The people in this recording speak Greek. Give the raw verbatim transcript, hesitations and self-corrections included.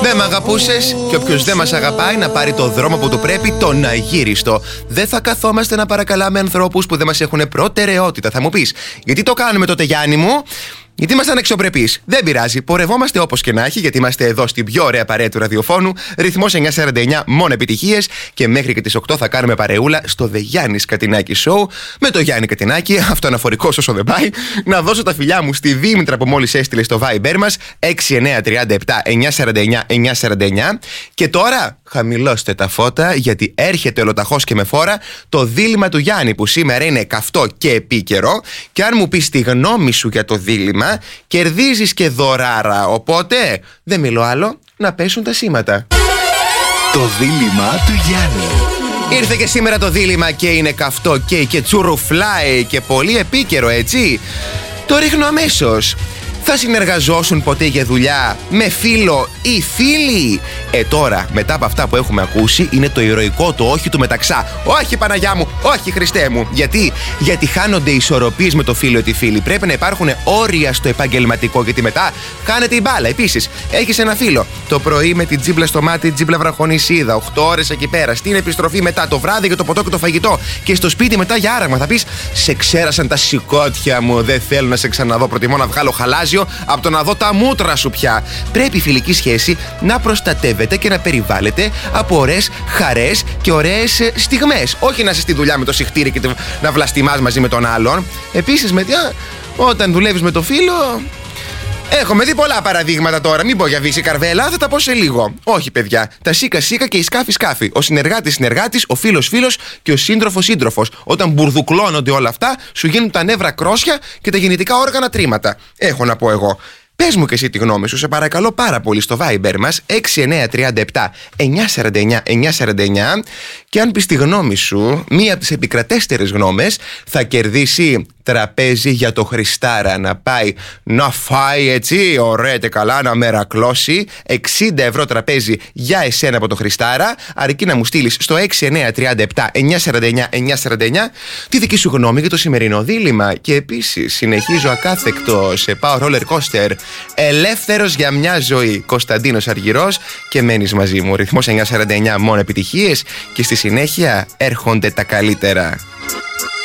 Δεν μ' αγαπούσες και όποιος δεν μας αγαπάει να πάρει το δρόμο που του πρέπει, τον αγύριστο. Δεν θα καθόμαστε να παρακαλάμε ανθρώπους που δεν μας έχουν προτεραιότητα. Θα μου πεις, γιατί το κάνουμε τότε, Γιάννη μου? Γιατί ήμασταν αξιοπρεπείς. Δεν πειράζει. Πορευόμαστε όπως και να έχει, γιατί είμαστε εδώ στην πιο ωραία παρέα του ραδιοφώνου. Ρυθμός εννιά σαράντα εννιά, μόνο επιτυχίες. Και μέχρι και τις οκτώ θα κάνουμε παρεούλα στο The Γιάννης Κατινάκη Show. Με το Γιάννη Κατινάκη, αυτοαναφορικός όσο δεν πάει. Να δώσω τα φιλιά μου στη Δήμητρα που μόλις έστειλε στο Viber μας έξι εννιά τρία επτά εννιά σαράντα εννιά εννιά σαράντα εννιά. Και τώρα χαμηλώστε τα φώτα, γιατί έρχεται ολοταχώς και με φόρα το δίλημμα του Γιάννη, που σήμερα είναι καυτό και επίκαιρο. Και αν μου πεις τη γνώμη σου για το δίλημμα, κερδίζεις και δωράρα. Οπότε δεν μιλώ άλλο, να πέσουν τα σήματα. Το δίλημμα του Γιάννη. Ήρθε και σήμερα το δίλημμα και είναι καυτό και, και τσουρουφλάει και πολύ επίκαιρο, έτσι. Το ρίχνω αμέσως. Θα συνεργαζόσουν ποτέ για δουλειά με φίλο ή φίλη? Ε τώρα, μετά από αυτά που έχουμε ακούσει, είναι το ηρωικό το όχι του μεταξά. Όχι, Παναγιά μου, όχι, Χριστέ μου. Γιατί? Γιατί χάνονται οι ισορροπίες με το φίλο ή τη φίλη. Πρέπει να υπάρχουν όρια στο επαγγελματικό, γιατί μετά χάνεται η μπάλα. Επίσης, έχεις ένα φίλο. Το πρωί με την τζίμπλα στο μάτι, τζίμπλα βραχονισίδα, οκτώ ώρες εκεί πέρα. Στην επιστροφή μετά το βράδυ για το ποτό και το φαγητό. Και στο σπίτι μετά για άραγμα. Θα πεις, σε ξέρασαν τα σηκώτια μου. Δεν θέλω να σε ξαναδώ. Προτιμώ να βγάλω χαλάζιο από το να δω τα μούτρα σου πια. Πρέπει η φιλική σχέση να προστατεύεται και να περιβάλλεται από ωραίες χαρές και ωραίες στιγμές. Όχι να είσαι στη δουλειά με το συχτήρι και να βλαστημάς μαζί με τον άλλον. Επίσης, μετά, όταν δουλεύεις με το φίλο. Έχουμε δει πολλά παραδείγματα τώρα. Μην πω για Βύση Καρβέλα, θα τα πω σε λίγο. Όχι, παιδιά. Τα σίκα σίκα και η σκάφη σκάφη. Ο συνεργάτης συνεργάτης, ο φίλος φίλος και ο σύντροφος σύντροφος. Όταν μπουρδουκλώνονται όλα αυτά, σου γίνουν τα νεύρα κρόσια και τα γεννητικά όργανα τρίματα. Έχω να πω εγώ. Πες μου και εσύ τη γνώμη σου, σε παρακαλώ πάρα πολύ, στο Viber μας έξι εννιά τρία επτά εννιά σαράντα εννιά εννιά σαράντα εννιά. Και αν πεις τη γνώμη σου, μία από τις επικρατέστερες γνώμες, θα κερδίσει τραπέζι για το Χριστάρα. Να πάει να φάει, έτσι, ωραία και καλά, να μερακλώσει. εξήντα ευρώ τραπέζι για εσένα από το Χριστάρα, αρκεί να μου στείλεις στο έξι εννιά τρία επτά εννιά σαράντα εννιά εννιά σαράντα εννιά τη δική σου γνώμη για το σημερινό δίλημμα. Και επίσης συνεχίζω ακάθεκτο σε πάω roller coaster, ελεύθερος για μια ζωή, Κωνσταντίνος Αργυρός, και μένεις μαζί μου. Ρυθμός εννιά σαράντα εννιά, μόνο επιτυχίες, και στη συνέχεια έρχονται τα καλύτερα.